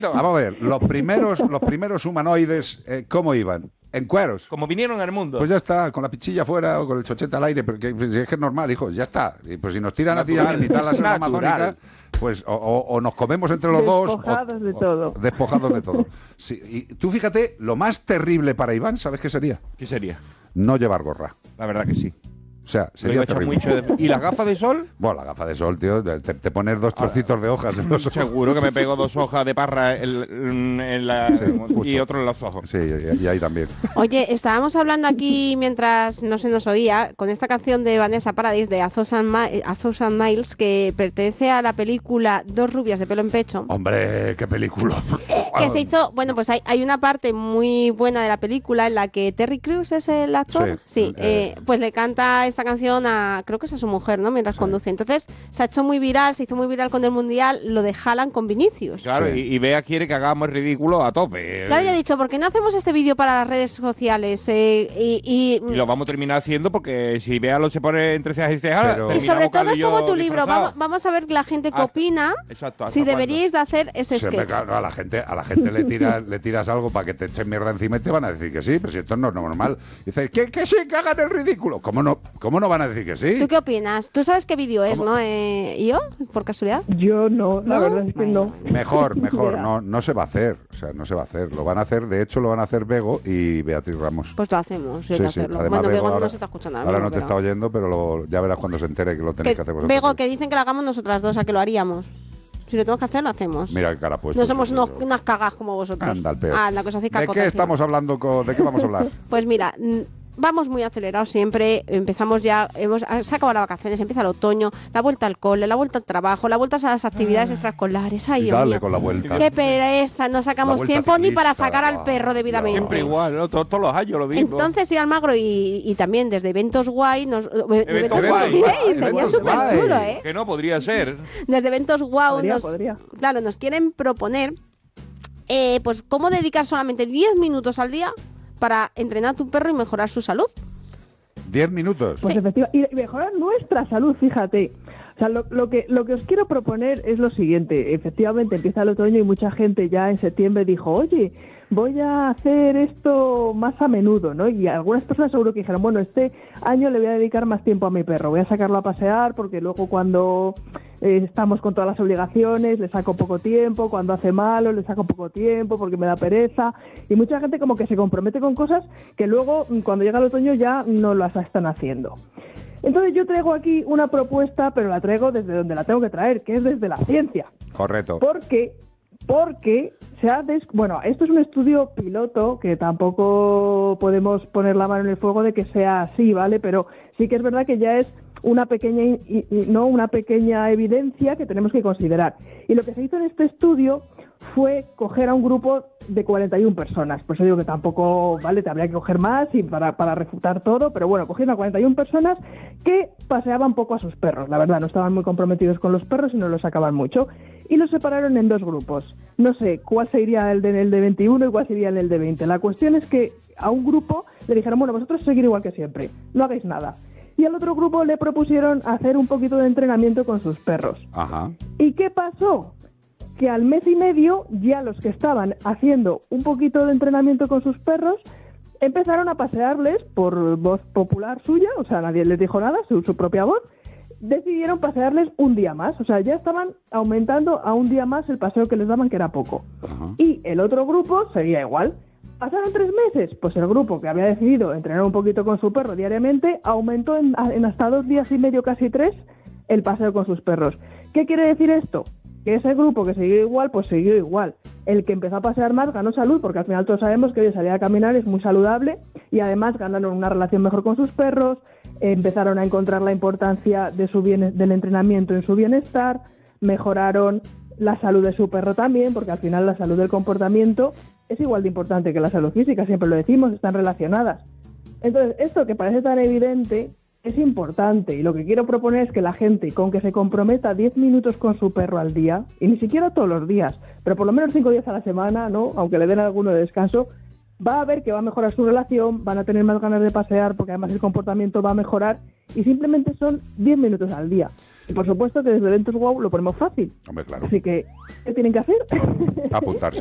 Vamos a ver, los primeros humanoides, ¿cómo iban? En cueros. Como vinieron al mundo. Pues ya está, con la pichilla afuera o con el chochete al aire, porque pues, es que es normal, hijo, ya está. Y pues si nos tiran a tirar en mitad de la selva amazónica, pues o nos comemos entre los dos. Despojados de todo. Despojados de todo. Sí, y tú fíjate, lo más terrible para Iván, ¿sabes qué sería? ¿Qué sería? No llevar gorra. La verdad que sí. O sea, sería terrible. ¿Y las gafas de sol? Bueno, la gafa de sol, tío, te pones dos trocitos de hojas en los ojos. Seguro que me pego 2 hojas de parra en la, y otro en los ojos. Sí, y ahí también. Oye, estábamos hablando aquí mientras no se nos oía con esta canción de Vanessa Paradis de A Thousand Miles, que pertenece a la película Dos rubias de pelo en pecho. Hombre, qué película. Que se hizo, bueno, pues hay una parte muy buena de la película en la que Terry Crews es el actor. Sí, pues le canta esta canción creo que es a su mujer, ¿no? Mientras conduce. Entonces se ha hecho muy viral, se hizo muy viral con el Mundial, lo de Haaland con Vinicius. Claro, y Bea quiere que hagamos el ridículo a tope. Claro, ya he dicho, ¿por qué no hacemos este vídeo para las redes sociales? Y lo vamos a terminar haciendo porque si Bea lo se pone entre cejas y cejas... Y sobre todo es como tu libro, vamos a ver la gente qué opina. Exacto. Si deberíais de hacer ese sketch. Claro, a la gente le tiras algo para que te echen mierda encima y te van a decir que sí, pero si esto no es normal. Dices, que sí, que hagan el ridículo. ¿Cómo no van a decir que sí? ¿Tú qué opinas? ¿Tú sabes qué vídeo es, no? ¿Yo? ¿Por casualidad? Yo no, la verdad es que no. Mejor, no se va a hacer. O sea, no se va a hacer. Lo van a hacer, de hecho, lo van a hacer Bego y Beatriz Ramos. Pues lo hacemos, sí, hacerlo. Además, bueno, Bego ahora, no se está escuchando ahora no te está oyendo, pero ya verás cuando se entere que lo tenéis que hacer vosotros. Bego, que dicen que lo hagamos nosotras dos, a que lo haríamos. Si lo tenemos que hacer, lo hacemos. Mira qué cara puesto. No somos unas cagas como vosotros. Anda, al peor. Anda, que os hacéis ¿De qué estamos hablando? ¿De qué vamos a hablar? Pues mira... Vamos muy acelerados siempre, empezamos ya, se acaban las vacaciones, empieza el otoño, la vuelta al cole, la vuelta al trabajo, la vuelta a las actividades extraescolares. Ay, Dios mío. Con la vuelta. Qué pereza, no sacamos tiempo ni para sacar al perro debidamente. Siempre igual, ¿no? Todos los años lo mismo. Entonces, sí, Almagro y también desde Eventos Guay, Eventos Guay. Sería súper chulo, ¿eh? Que no, podría ser. Desde Eventos Guay podría. Claro, nos quieren proponer pues cómo dedicar solamente 10 minutos al día para entrenar a tu perro y mejorar su salud. 10 minutos. Pues efectivamente, y mejorar nuestra salud, fíjate. O sea, lo que os quiero proponer es lo siguiente. Efectivamente, empieza el otoño y mucha gente ya en septiembre dijo, oye, voy a hacer esto más a menudo, ¿no? Y algunas personas seguro que dijeron, bueno, este año le voy a dedicar más tiempo a mi perro, voy a sacarlo a pasear porque luego cuando estamos con todas las obligaciones le saco poco tiempo, cuando hace malo le saco poco tiempo porque me da pereza. Y mucha gente como que se compromete con cosas que luego cuando llega el otoño ya no las están haciendo. Entonces yo traigo aquí una propuesta, pero la traigo desde donde la tengo que traer, que es desde la ciencia. Correcto. Porque esto es un estudio piloto que tampoco podemos poner la mano en el fuego de que sea así, ¿vale? Pero sí que es verdad que ya es una pequeña evidencia que tenemos que considerar. Y lo que se hizo en este estudio fue coger a un grupo de 41 personas. Por eso digo que tampoco, vale, te habría que coger más y para refutar todo, pero bueno, cogieron a 41 personas que paseaban poco a sus perros. La verdad, no estaban muy comprometidos con los perros y no los sacaban mucho. Y los separaron en 2 grupos. No sé cuál sería el de 21 y cuál sería el de 20. La cuestión es que a un grupo le dijeron, bueno, vosotros seguir igual que siempre, no hagáis nada. Y al otro grupo le propusieron hacer un poquito de entrenamiento con sus perros. Ajá. ¿Y qué pasó? Que al mes y medio ya los que estaban haciendo un poquito de entrenamiento con sus perros empezaron a pasearles por voz popular suya, o sea, nadie les dijo nada, su propia voz, decidieron pasearles un día más, o sea, ya estaban aumentando a un día más el paseo que les daban, que era poco. Ajá. Y el otro grupo seguía igual. ¿Pasaron 3 meses? Pues el grupo que había decidido entrenar un poquito con su perro diariamente aumentó en hasta 2 días y medio, casi 3, el paseo con sus perros. ¿Qué quiere decir esto? Que ese grupo que siguió igual, pues siguió igual. El que empezó a pasear más ganó salud, porque al final todos sabemos que salir a caminar es muy saludable y además ganaron una relación mejor con sus perros, empezaron a encontrar la importancia del entrenamiento en su bienestar, mejoraron la salud de su perro también, porque al final la salud del comportamiento es igual de importante que la salud física, siempre lo decimos, están relacionadas. Entonces, esto que parece tan evidente es importante y lo que quiero proponer es que la gente, con que se comprometa 10 minutos con su perro al día, y ni siquiera todos los días, pero por lo menos 5 días a la semana, ¿no? Aunque le den alguno de descanso, va a ver que va a mejorar su relación, van a tener más ganas de pasear porque además el comportamiento va a mejorar y simplemente son 10 minutos al día. Y por supuesto que desde Ventus Wow lo ponemos fácil. Hombre, claro. Así que, ¿qué tienen que hacer? Apuntarse.